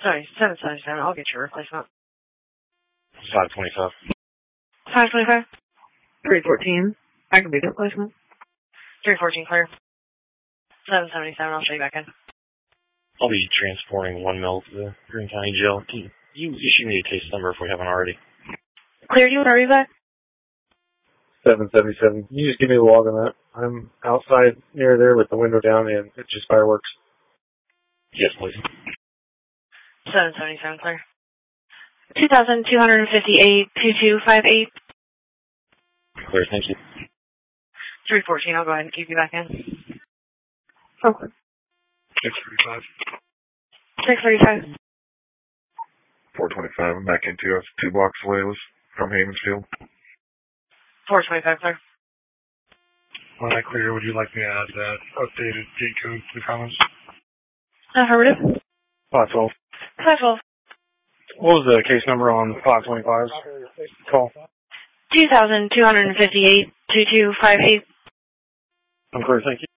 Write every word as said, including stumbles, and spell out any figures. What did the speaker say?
Sorry, seven seventy-seven. I'll get your replacement. five twenty-five. five twenty-five. three fourteen. I can be the replacement. three fourteen clear. seven seventy-seven. I'll show you back in. I'll be transporting one mil to the Greene County Jail. Can you issue me a case number if we haven't already? Clear, you want to read that? seven seventy-seven. Can you just give me the log on that? I'm outside near there with the window down and it's just fireworks. Yes, please. seven seventy-seven clear. two thousand two hundred fifty-eight, two two five eight. Clear, thank you. three fourteen, I'll go ahead and keep you back in. Okay. six thirty-five. six thirty-five. four twenty-five. I'm back into us. Two blocks away was from Havensfield. four twenty-five clear. When I clear, would you like me to add that updated gate code to the comments? Affirmative. five twelve. five twelve. What was the case number on five twenty-five's call? two thousand two hundred fifty-eight, two two five eight. I'm clear, thank you.